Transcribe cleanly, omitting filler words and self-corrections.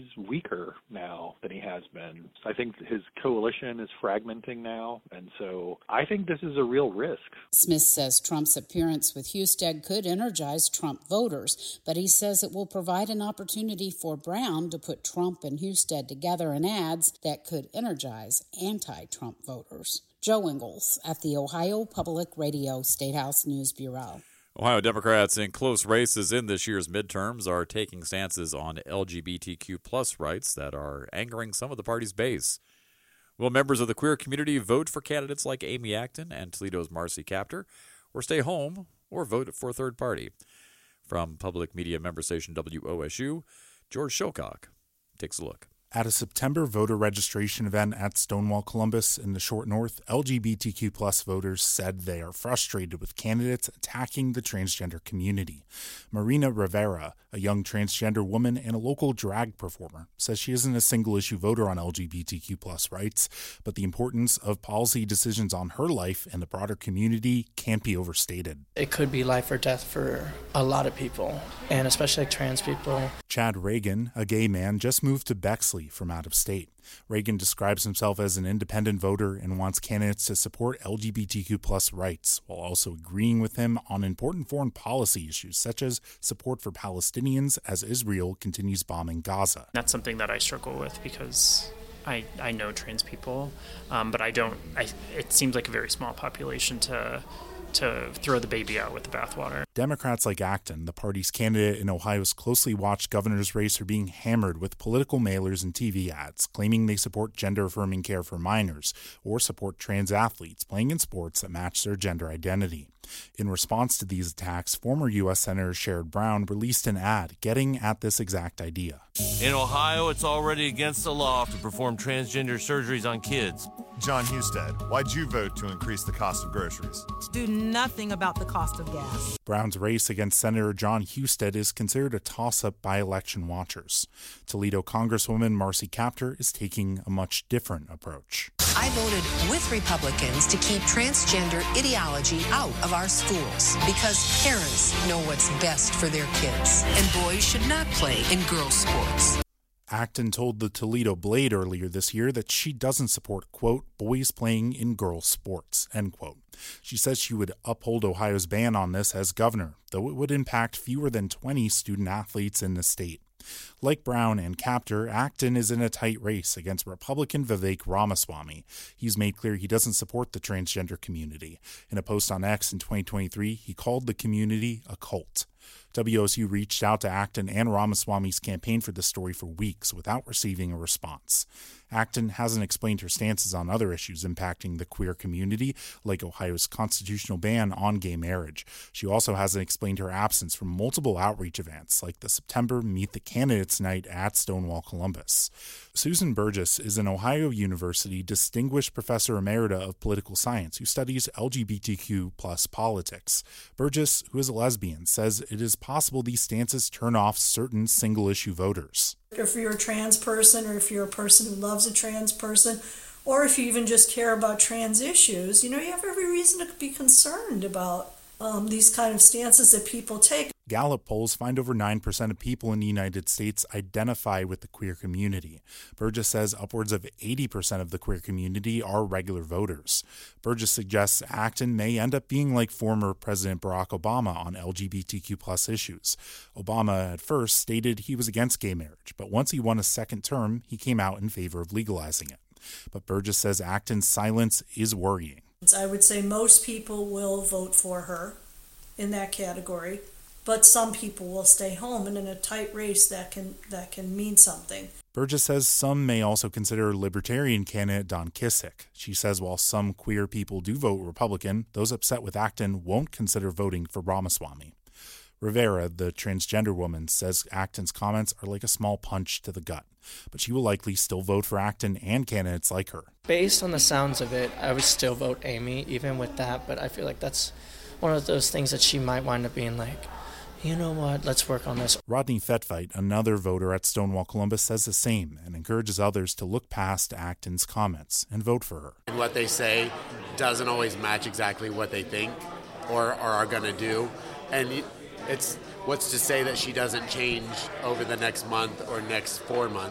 weaker now than he has been. I think his coalition is fragmenting now, and so I think this is a real risk. Smith says Trump's appearance with Husted could energize Trump voters, but he says it will provide an opportunity for Brown to put Trump and Husted together in ads that could energize anti-Trump voters. Joe Ingles at the Ohio Public Radio Statehouse News Bureau. Ohio Democrats in close races in this year's midterms are taking stances on LGBTQ plus rights that are angering some of the party's base. Will members of the queer community vote for candidates like Amy Acton and Toledo's Marcy Kaptur, or stay home or vote for a third party? From public media member station WOSU, George Shilcock takes a look. At a September voter registration event at Stonewall Columbus in the Short North, LGBTQ plus voters said they are frustrated with candidates attacking the transgender community. Marina Rivera, a young transgender woman and a local drag performer, says she isn't a single-issue voter on LGBTQ plus rights, but the importance of policy decisions on her life and the broader community can't be overstated. It could be life or death for a lot of people, and especially trans people. Chad Reagan, a gay man, just moved to Bexley from out of state. Reagan describes himself as an independent voter and wants candidates to support LGBTQ plus rights, while also agreeing with him on important foreign policy issues such as support for Palestinians as Israel continues bombing Gaza. That's something that I struggle with because I know trans people, but it seems like a very small population to throw the baby out with the bathwater. Democrats like Acton, the party's candidate in Ohio's closely watched governor's race, are being hammered with political mailers and TV ads, claiming they support gender-affirming care for minors or support trans athletes playing in sports that match their gender identity. In response to these attacks, former U.S. Senator Sherrod Brown released an ad getting at this exact idea. In Ohio, it's already against the law to perform transgender surgeries on kids. John Husted, why'd you vote to increase the cost of groceries? To do nothing about the cost of gas. Brown's race against Senator John Husted is considered a toss-up by election watchers. Toledo Congresswoman Marcy Kaptur is taking a much different approach. I voted with Republicans to keep transgender ideology out of our schools because parents know what's best for their kids, and boys should not play in girls' sports. Acton told the Toledo Blade earlier this year that she doesn't support, quote, boys playing in girls' sports, end quote. She says she would uphold Ohio's ban on this as governor, though it would impact fewer than 20 student athletes in the state. Like Brown and Kaptur, Acton is in a tight race against Republican Vivek Ramaswamy. He's made clear he doesn't support the transgender community. In a post on X in 2023, he called the community a cult. WOSU reached out to Acton and Ramaswamy's campaign for this story for weeks without receiving a response. Acton hasn't explained her stances on other issues impacting the queer community, like Ohio's constitutional ban on gay marriage. She also hasn't explained her absence from multiple outreach events, like the September Meet the Candidates Night at Stonewall Columbus. Susan Burgess is an Ohio University Distinguished Professor Emerita of Political Science who studies LGBTQ plus politics. Burgess, who is a lesbian, says it is possible these stances turn off certain single-issue voters. If you're a trans person, or if you're a person who loves a trans person, or if you even just care about trans issues, you have every reason to be concerned about these kind of stances that people take. Gallup polls find over 9% of people in the United States identify with the queer community. Burgess says upwards of 80% of the queer community are regular voters. Burgess suggests Acton may end up being like former President Barack Obama on LGBTQ plus issues. Obama at first stated he was against gay marriage, but once he won a second term, he came out in favor of legalizing it. But Burgess says Acton's silence is worrying. I would say most people will vote for her in that category, but some people will stay home, and in a tight race that can mean something. Burgess says some may also consider Libertarian candidate Don Kissick. She says while some queer people do vote Republican, those upset with Acton won't consider voting for Ramaswamy. Rivera, the transgender woman, says Acton's comments are like a small punch to the gut, but she will likely still vote for Acton and candidates like her. Based on the sounds of it, I would still vote Amy, even with that, but I feel like that's one of those things that she might wind up being like, you know what, let's work on this. Rodney Fetveit, another voter at Stonewall Columbus, says the same and encourages others to look past Acton's comments and vote for her. And what they say doesn't always match exactly what they think or are going to do. And it's what's to say that she doesn't change over the next month or next 4 months.